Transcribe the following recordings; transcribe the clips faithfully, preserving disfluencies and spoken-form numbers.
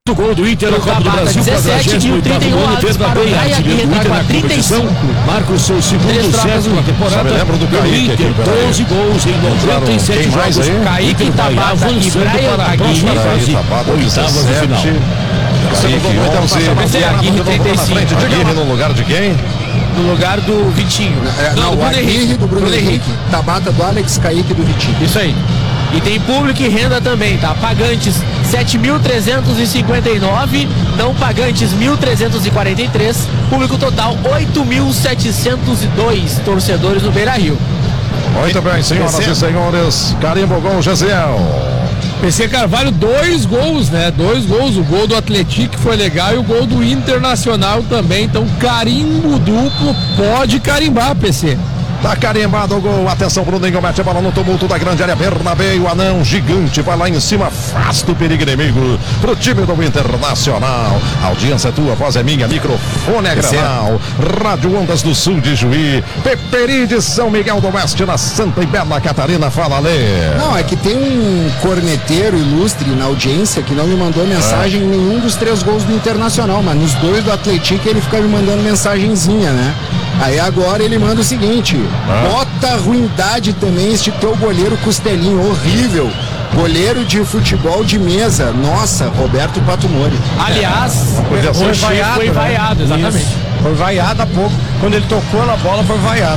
O gol do Inter na Copa do Brasil, dezessete mil trinta e um Inter da Penha, artilheiro do Inter na competição, marca o seu segundo certo na temporada. Lembra do Pelo Kaique Inter, aqui, doze gols em noventa e sete jogos. Kaique, Tabata avançando e para a Brian próxima fase, oitavas de final. Aguirre no lugar de quem? No lugar do Vitinho. É, não, o Aguirre do Bruno Henrique. Tabata do Alex, Kaique do Vitinho. Isso aí. E tem público e renda também, tá? Pagantes sete mil trezentos e cinquenta e nove, não pagantes mil trezentos e quarenta e três, público total oito mil setecentos e dois torcedores no Beira-Rio. Muito bem, senhoras e senhores, carimbo gol, Gesiel. P C Carvalho, dois gols, né? Dois gols, o gol do Atlético foi legal e o gol do Internacional também, então carimbo duplo, pode carimbar, P C. Tá carimbado o gol, atenção, Bruninho mete a bola no tumulto da grande área, Bernabé, o anão gigante vai lá em cima, afasta o perigo inimigo pro time do Internacional. A audiência é tua, voz é minha, microfone é Granal, Rádio Ondas do Sul de Juí, Peperi de São Miguel do Oeste, na Santa e Bela Catarina, fala Lê. Não, é que tem um corneteiro ilustre na audiência que não me mandou mensagem em nenhum dos três gols do Internacional, mas nos dois do Atlético ele fica me mandando mensagenzinha, né? Aí agora ele manda o seguinte, ah. bota ruindade também este teu goleiro Costelinho, horrível, goleiro de futebol de mesa, nossa, Roberto Pato Mori. Aliás, é. foi, foi vaiado, foi vaiado, né? Exatamente. Isso. Foi vaiado há pouco, quando ele tocou na bola foi vaiado.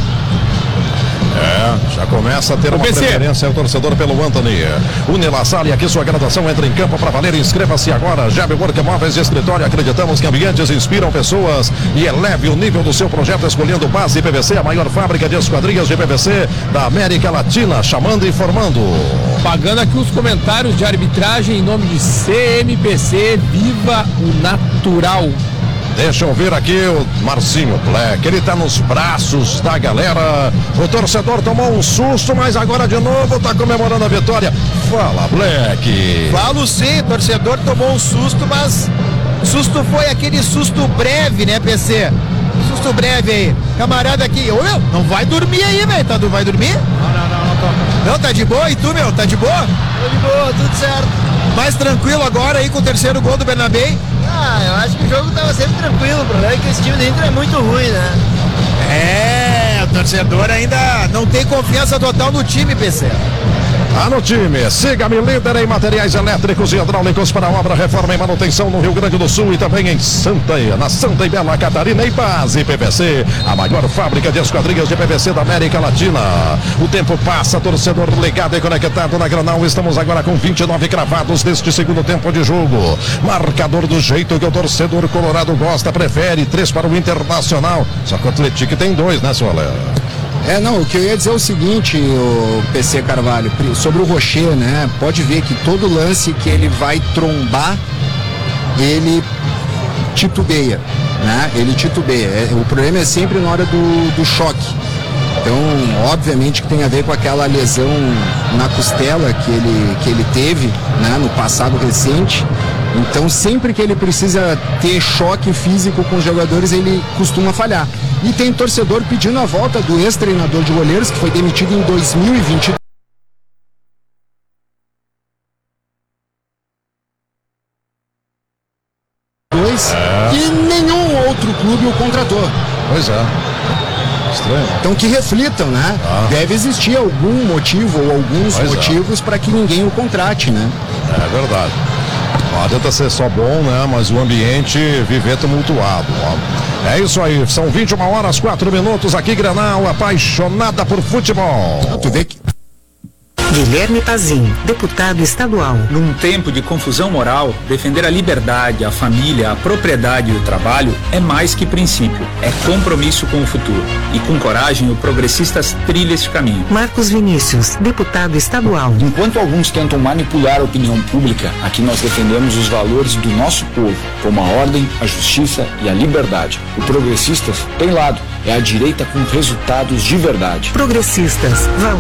É, já começa a ter uma preferência o torcedor pelo Anthony. Unilassal, e aqui sua graduação entra em campo para valer. Inscreva-se agora. Jab Work Móveis de Escritório. Acreditamos que ambientes inspiram pessoas e eleve o nível do seu projeto escolhendo Base P V C, a maior fábrica de esquadrias de P V C da América Latina, chamando e informando. Pagando aqui os comentários de arbitragem em nome de C M P C, viva o natural. Deixa eu ver aqui o Marcinho Black, ele tá nos braços da galera, o torcedor tomou um susto, mas agora de novo tá comemorando a vitória. Fala, Black. Falo sim, torcedor tomou um susto, mas o susto foi aquele susto breve, né, P C? Susto breve aí. Camarada aqui, ô meu, não vai dormir aí, velho, tá, vai dormir? Não, não, não, não tô. Não, tá de boa? E tu, meu, tá de boa? Tô de boa, tudo certo. Mais tranquilo agora aí com o terceiro gol do Bernabé? Ah, eu acho que o jogo tava sempre tranquilo, o problema é que esse time do Inter é muito ruim, né? É, o torcedor ainda não tem confiança total no time, P C. Tá no time, siga-me líder em materiais elétricos e hidráulicos para obra, reforma e manutenção no Rio Grande do Sul e também em Santa, na Santa e Bela Catarina e Base P V C, a maior fábrica de esquadrias de P V C da América Latina. O tempo passa, torcedor ligado e conectado na Granal, estamos agora com vinte e nove cravados deste segundo tempo de jogo. Marcador do jeito que o torcedor colorado gosta, prefere, três para o Internacional, só que o Atlético tem dois, né, seu Léo? É, não, o que eu ia dizer é o seguinte, o P C Carvalho, sobre o Rocher, né? Pode ver que todo lance que ele vai trombar, ele titubeia, né? Ele titubeia. É, o problema é sempre na hora do, do choque. Então, obviamente que tem a ver com aquela lesão na costela que ele, que ele teve, né, no passado recente. Então, sempre que ele precisa ter choque físico com os jogadores, ele costuma falhar. E tem torcedor pedindo a volta do ex-treinador de goleiros, que foi demitido em dois mil e vinte e dois, é. E nenhum outro clube o contratou. Pois é. Estranho. Então que reflitam, né? Ah. Deve existir algum motivo ou alguns pois motivos é. para que ninguém o contrate, né? É verdade. Não adianta ser só bom, né? Mas o ambiente viver tumultuado, ó. É isso aí, são vinte e uma horas, quatro minutos aqui, Granal, apaixonada por futebol. Ah, tu vê que... Guilherme Pazin, deputado estadual. Num tempo de confusão moral, defender a liberdade, a família, a propriedade e o trabalho é mais que princípio, é compromisso com o futuro. E com coragem, o Progressistas trilha esse caminho. Marcos Vinícius, deputado estadual. Enquanto alguns tentam manipular a opinião pública, aqui nós defendemos os valores do nosso povo, como a ordem, a justiça e a liberdade. O Progressistas tem lado, é a direita com resultados de verdade. Progressistas, valores.